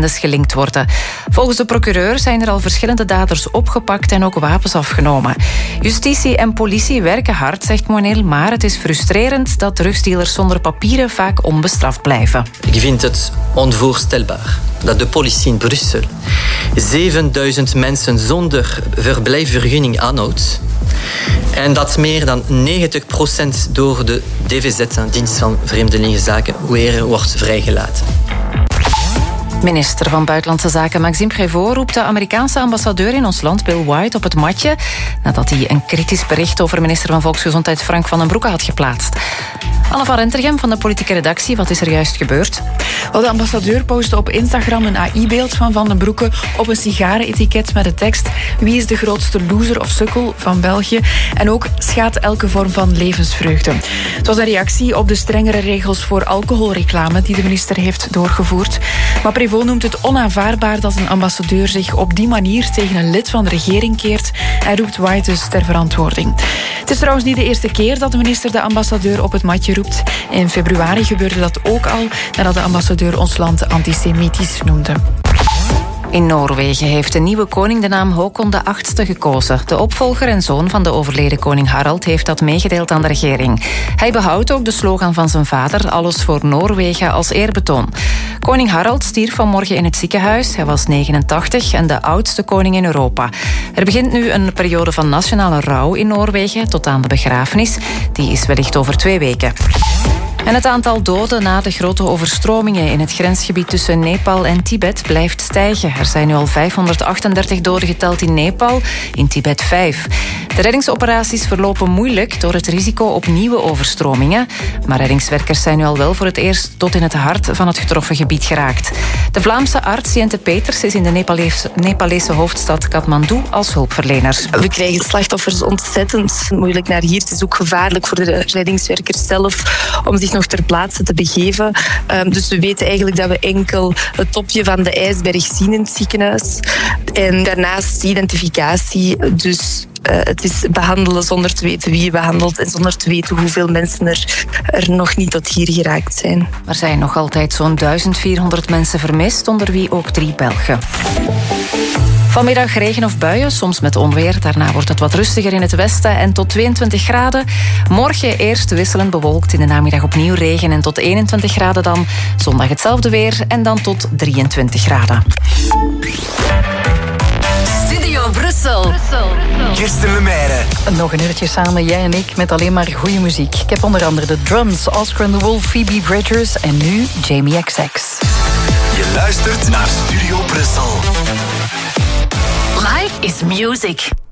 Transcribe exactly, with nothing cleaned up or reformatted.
bendes gelinkt worden. Volgens de procureur zijn er al verschillende daders opgepakt en ook wapens afgenomen. Justitie en politie werken hard, zegt Monel, maar het is frustrerend dat drugsdealers zonder papieren vaak onbestraft blijven. Ik vind het onvoorstelbaar dat de politie in Brussel zevenduizend mensen zonder verblijfsvergunning aanhoudt en dat meer dan negentig procent door de D V Z, dienst van Vreemdelingenzaken, weer wordt vrijgelaten. Minister van Buitenlandse Zaken Maxime Prévost roept de Amerikaanse ambassadeur in ons land, Bill White, op het matje nadat hij een kritisch bericht over minister van Volksgezondheid Frank van den Broeke had geplaatst. Anne van Rentergem van de politieke redactie, wat is er juist gebeurd? Wel, de ambassadeur postte op Instagram een A I-beeld van Van den Broeke op een sigarenetiket met de tekst: wie is de grootste loser of sukkel van België? En ook schaadt elke vorm van levensvreugde. Het was een reactie op de strengere regels voor alcoholreclame die de minister heeft doorgevoerd. Maar Prévost noemt het onaanvaardbaar dat een ambassadeur zich op die manier tegen een lid van de regering keert en roept White dus ter verantwoording. Het is trouwens niet de eerste keer dat de minister de ambassadeur op het matje roept. In februari gebeurde dat ook al, nadat de ambassadeur ons land antisemitisch noemde. In Noorwegen heeft de nieuwe koning de naam Håkon de achtste gekozen. De opvolger en zoon van de overleden koning Harald heeft dat meegedeeld aan de regering. Hij behoudt ook de slogan van zijn vader, alles voor Noorwegen, als eerbetoon. Koning Harald stierf vanmorgen in het ziekenhuis. Hij was negenentachtig en de oudste koning in Europa. Er begint nu een periode van nationale rouw in Noorwegen tot aan de begrafenis. Die is wellicht over twee weken. En het aantal doden na de grote overstromingen in het grensgebied tussen Nepal en Tibet blijft stijgen. Er zijn nu al vijfhonderdachtendertig doden geteld in Nepal, in Tibet vijf. De reddingsoperaties verlopen moeilijk door het risico op nieuwe overstromingen. Maar reddingswerkers zijn nu al wel voor het eerst tot in het hart van het getroffen gebied geraakt. De Vlaamse arts Jente Peters is in de Nepalese, Nepalese hoofdstad Kathmandu als hulpverlener. We krijgen slachtoffers ontzettend moeilijk naar hier. Het is ook gevaarlijk voor de reddingswerkers zelf om zich nog ter plaatse te begeven. Um, dus we weten eigenlijk dat we enkel het topje van de ijsberg zien in het ziekenhuis. En daarnaast identificatie. Dus uh, het is behandelen zonder te weten wie je behandelt en zonder te weten hoeveel mensen er, er nog niet tot hier geraakt zijn. Er zijn nog altijd zo'n duizend vierhonderd mensen vermist, onder wie ook drie Belgen. Vanmiddag regen of buien, soms met onweer. Daarna wordt het wat rustiger in het westen en tot tweeëntwintig graden. Morgen eerst wisselend bewolkt, in de namiddag opnieuw regen en tot eenentwintig graden dan. Zondag hetzelfde weer en dan tot drieëntwintig graden. Studio Brussel. Kirsten Lemaire. Nog een uurtje samen, jij en ik, met alleen maar goede muziek. Ik heb onder andere de drums, Oscar and the Wolf, Phoebe Bridgers en nu Jamie X X. Je luistert naar Studio Brussel. Life is music.